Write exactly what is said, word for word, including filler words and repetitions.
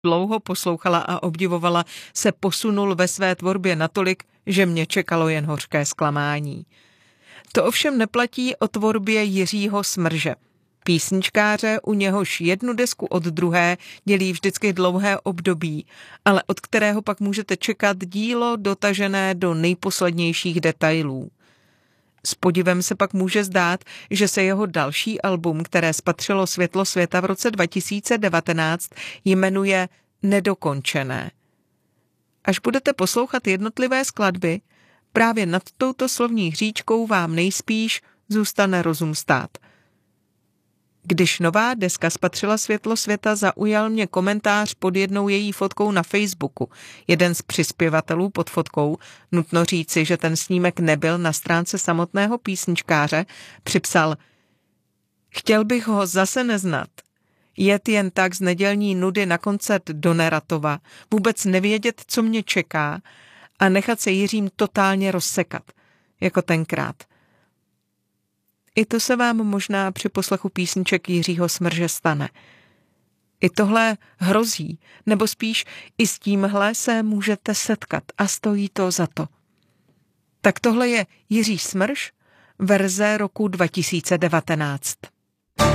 dlouho poslouchala a obdivovala, se posunul ve své tvorbě natolik, že mě čekalo jen hořké zklamání. To ovšem neplatí o tvorbě Jiřího Smrže. Písničkáře, u něhož jednu desku od druhé dělí vždycky dlouhé období, ale od kterého pak můžete čekat dílo dotažené do nejposlednějších detailů. S podivem se pak může zdát, že se jeho další album, které spatřilo světlo světa v roce dva tisíce devatenáct, jmenuje Nedokončené. Až budete poslouchat jednotlivé skladby, právě nad touto slovní hříčkou vám nejspíš zůstane rozum stát. Když nová deska spatřila světlo světa, zaujal mě komentář pod jednou její fotkou na Facebooku. Jeden z přispěvatelů pod fotkou, nutno říci, že ten snímek nebyl na stránce samotného písničkáře, připsal: Chtěl bych ho zase neznat. Jet jen tak z nedělní nudy na koncert do Neratova, vůbec nevědět, co mě čeká a nechat se Jiřím totálně rozsekat, jako tenkrát. I to se vám možná při poslechu písniček Jiřího Smrže stane. I tohle hrozí, nebo spíš i s tímhle se můžete setkat a stojí to za to. Tak tohle je Jiří Smrž, verze roku dva tisíce devatenáct.